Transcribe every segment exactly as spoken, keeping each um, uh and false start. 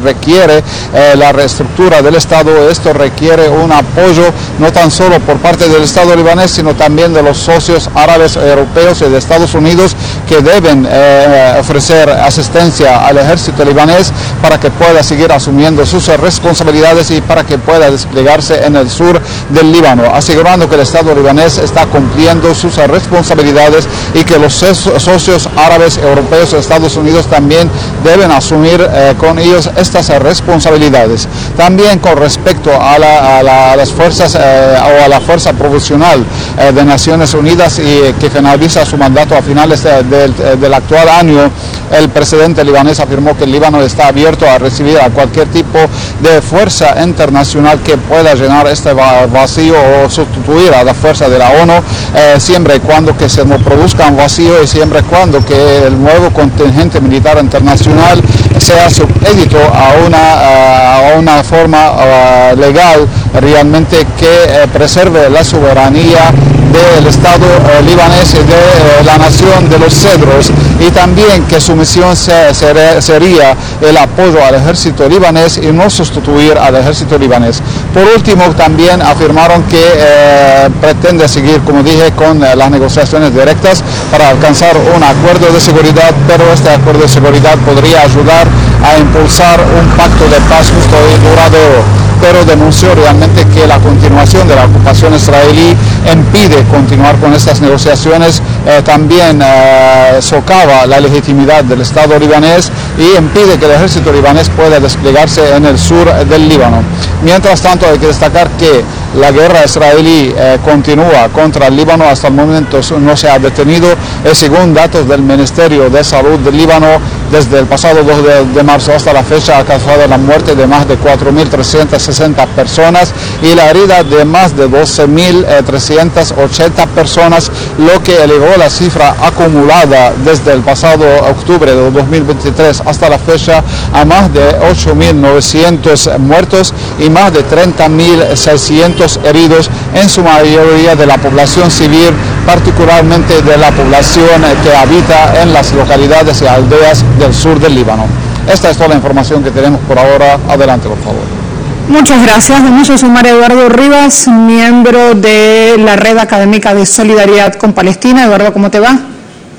requiere eh, la reestructura del Estado. Esto requiere un apoyo no tan solo por parte del Estado libanés, sino también de los socios árabes, europeos y de Estados Unidos, que deben eh, ofrecer asistencia al ejército libanés para que pueda seguir asumiendo sus responsabilidades y para que pueda desplegarse en el sur del Líbano, asegurando que el Estado libanés está cumpliendo sus responsabilidades y que los socios árabes, europeos y Estados Unidos también deben asumir eh, con ellos estas responsabilidades. También con respecto a, la, a, la, a las fuerzas eh, o a la fuerza provisional eh, de Naciones Unidas y eh, que finaliza su mandato a finales de, de, de, del actual año, el presidente libanés afirmó que el Líbano está abierto a recibir a cualquier tipo de fuerza internacional que pueda llenar este vacío o sustituir a la fuerza de la ONU, eh, siempre y cuando que se no produzca un vacío y siempre y cuando que el nuevo contingente militar internacional sea supedito a una, uh, a una forma uh, legal realmente que uh, preserve la soberanía del Estado eh, libanés y de eh, la nación de los cedros, y también que su misión se, se, sería el apoyo al ejército libanés y no sustituir al ejército libanés. Por último, también afirmaron que eh, pretende seguir, como dije, con eh, las negociaciones directas para alcanzar un acuerdo de seguridad, pero este acuerdo de seguridad podría ayudar a impulsar un pacto de paz justo y duradero. Pero denunció realmente que la continuación de la ocupación israelí impide continuar con estas negociaciones, eh, también eh, socava la legitimidad del Estado libanés y impide que el ejército libanés pueda desplegarse en el sur del Líbano. Mientras tanto, hay que destacar que la guerra israelí eh, continúa contra el Líbano. Hasta el momento no se ha detenido. Eh, según datos del Ministerio de Salud del Líbano, desde el pasado dos de marzo hasta la fecha ha causado la muerte de más de cuatro mil trescientas sesenta personas y la herida de más de doce mil trescientas ochenta personas, lo que elevó la cifra acumulada desde el pasado octubre de dos mil veintitrés hasta la fecha a más de ocho mil novecientos muertos y más de treinta mil seiscientos heridos, en su mayoría de la población civil, particularmente de la población que habita en las localidades y aldeas del sur del Líbano. Esta es toda la información que tenemos por ahora. Adelante, por favor. Muchas gracias. Vamos a sumar a Eduardo Rivas, miembro de la Red Académica de Solidaridad con Palestina. Eduardo, ¿cómo te va?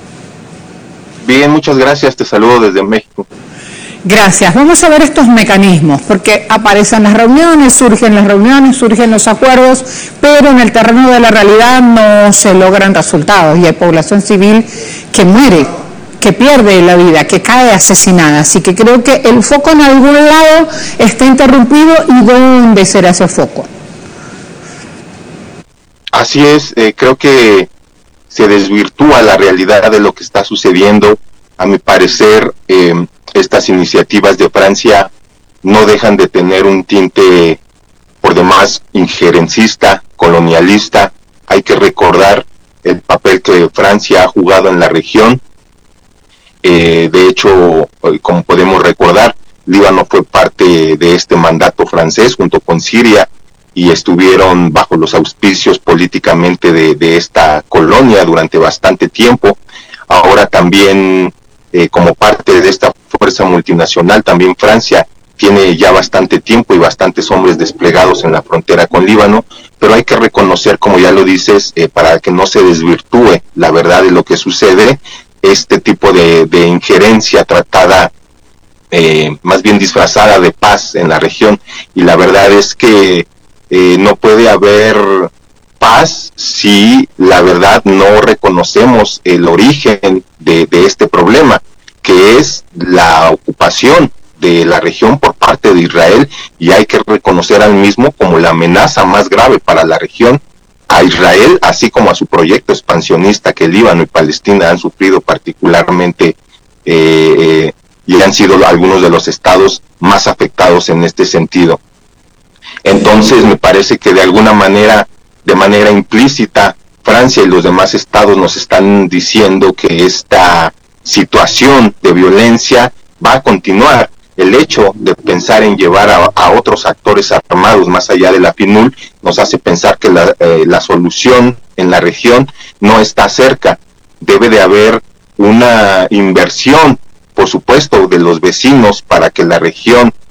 Bien, muchas gracias. Te saludo desde México. Gracias. Vamos a ver estos mecanismos, porque aparecen las reuniones, surgen las reuniones, surgen los acuerdos, pero en el terreno de la realidad no se logran resultados y hay población civil que muere, que pierde la vida, que cae asesinada. Así que creo que el foco en algún lado está interrumpido. ¿Y dónde será ese foco? Así es, eh, creo que se desvirtúa la realidad de lo que está sucediendo. A mi parecer, eh, estas iniciativas de Francia no dejan de tener un tinte por demás injerencista, colonialista. Hay que recordar el papel que Francia ha jugado en la región. Eh, de hecho, como podemos recordar, Líbano fue parte de este mandato francés junto con Siria y estuvieron bajo los auspicios políticamente de, de esta colonia durante bastante tiempo. Ahora también, eh, como parte de esta fuerza multinacional, también Francia tiene ya bastante tiempo y bastantes hombres desplegados en la frontera con Líbano, pero hay que reconocer, como ya lo dices, eh, para que no se desvirtúe la verdad de lo que sucede, este tipo de, de injerencia tratada, eh, más bien disfrazada de paz en la región, y la verdad es que eh, no puede haber paz si la verdad no reconocemos el origen de, de este problema, que es la ocupación de la región por parte de Israel, y hay que reconocer al mismo como la amenaza más grave para la región, a Israel, así como a su proyecto expansionista que Líbano y Palestina han sufrido particularmente, eh, eh, y han sido algunos de los estados más afectados en este sentido. Entonces me parece que de alguna manera, de manera implícita, Francia y los demás estados nos están diciendo que esta situación de violencia va a continuar. El hecho de pensar en llevar a, a otros actores armados más allá de la FINUL nos hace pensar que la, eh, la solución en la región no está cerca. Debe de haber una inversión, por supuesto, de los vecinos para que la región